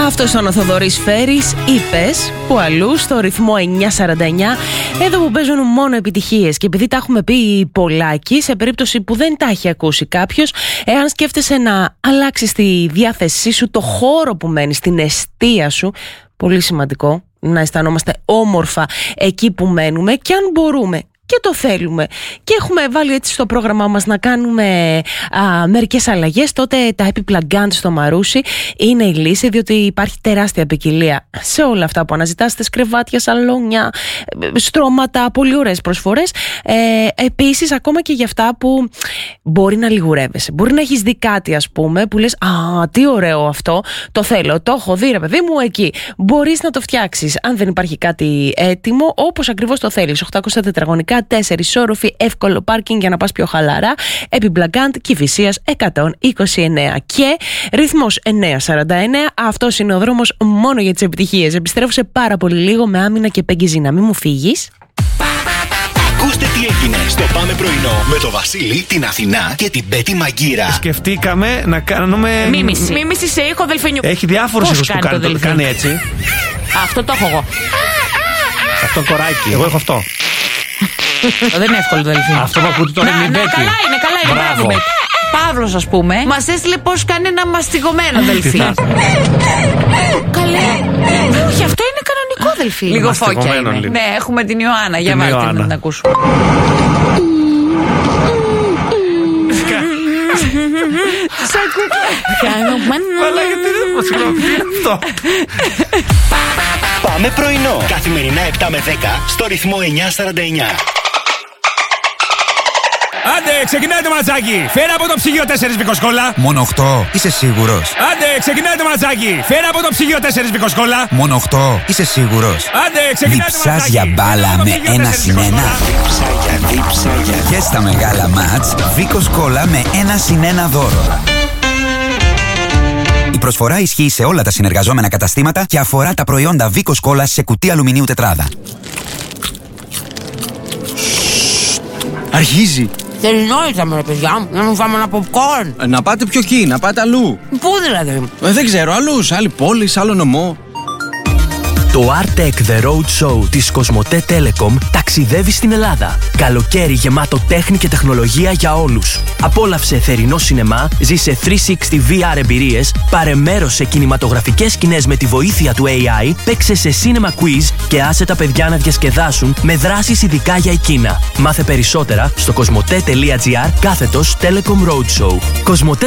Αυτός ήταν ο Θοδωρής Φέρης, είπες, που αλλού στο ρυθμό 949, εδώ που παίζουν μόνο επιτυχίες. Και επειδή τα έχουμε πει πολλάκι, σε περίπτωση που δεν τα έχει ακούσει κάποιος, εάν σκέφτεσαι να αλλάξεις τη διάθεσή σου, το χώρο που μένεις, την εστία σου, πολύ σημαντικό να αισθανόμαστε όμορφα εκεί που μένουμε, και αν μπορούμε και το θέλουμε και έχουμε βάλει έτσι στο πρόγραμμά μας να κάνουμε μερικές αλλαγές, τότε τα έπιπλα Gant στο Μαρούσι είναι η λύση, διότι υπάρχει τεράστια ποικιλία σε όλα αυτά που αναζητάστε: κρεβάτια, σαλόνια, στρώματα, πολύ ωραίες προσφορές. Επίσης, ακόμα και για αυτά που μπορεί να λιγουρεύεσαι, μπορεί να έχεις δει κάτι, ας πούμε, που λες τι ωραίο αυτό, το θέλω, το έχω δει ρε παιδί μου εκεί. Μπορείς να το φτιάξεις αν δεν υπάρχει κάτι έτοιμο, όπως ακριβώς το θέλεις. 800 τετραγωνικά, 4 όροφοι, εύκολο πάρκινγκ για να πας πιο χαλαρά. Έπιπλα Gant, Κηφισίας 129 και ρυθμός 949. Αυτός είναι ο δρόμος μόνο για τις επιτυχίες. Επιστρέφω σε πάρα πολύ λίγο με Άμυνα και Πέγγιζίνα. Μην μου φύγεις. Ακούστε τι έγινε στο Πάμε Πρωινό με το Βασίλη, την Αθηνά και την Πέτη Μαγκύρα. Σκεφτήκαμε να κάνουμε μίμηση. Μίμηση σε ήχο δελφίνιου. Έχει διάφορους ήχους που κάνει έτσι. Αυτό το έχω εγώ. Αυτό κοράκι. Εγώ έχω αυτό. Δεν είναι εύκολο το δελφίνι. Αυτό που ακούτε τώρα είναι η Μπέτη. Καλά είναι. Παύλος, ας πούμε, μας έστειλε πώς κάνει ένα μαστιγωμένο δελφίνι. Καλέ. Όχι, αυτό είναι κανονικό δελφίνι. Λίγο φώκια είναι. Ναι, έχουμε την Ιωάννα. Για βάλτε να την ακούσουμε. Σαν κουκλά. Αλλά γιατί δεν μας είναι αυτό. Πάμε Πρωινό. Καθημερινά 7 με 10 στο ρυθμό 949. Άντε, ξεκινάει το ματσάκι. Φέρα από το ψυγείο 4 βικοσκόλα. Μόνο 8, είσαι σίγουρος? Άντε, ξεκινάει το ματσάκι. Φέρα από το ψυγείο 4 βικοσκόλα. Μόνο 8, είσαι σίγουρος? Άντε, ξεκινάει το ματσάκι. Διψάς για μπάλα με 1-1. Δίψα. Και στα μεγάλα μάτς, Βικοσκόλα με 1-1 δώρο. Η προσφορά ισχύει σε όλα τα συνεργαζόμενα καταστήματα και αφορά τα προϊόντα Βικοσκόλα σε κουτί αλουμινίου τετράδα. Αρχίζει. Θερινό ήρθαμε, ρε παιδιά, να μην φάμε ένα popcorn. Να πάτε πιο εκεί, να πάτε αλλού. Πού δηλαδή? Δεν ξέρω, αλλού, σε άλλη πόλη, σε άλλο νομό. Το Artec The Road Show της Κοσμοτέ Telecom ταξιδεύει στην Ελλάδα. Καλοκαίρι γεμάτο τέχνη και τεχνολογία για όλους. Απόλαυσε θερινό σινεμά, ζήσε 360 VR εμπειρίες, πάρε μέρος σε κινηματογραφικές σκηνές με τη βοήθεια του AI, παίξε σε cinema quiz και άσε τα παιδιά να διασκεδάσουν με δράσεις ειδικά για εκείνα. Μάθε περισσότερα στο κοσμοτέ.gr/Telecom Roadshow. Κοσμοτέ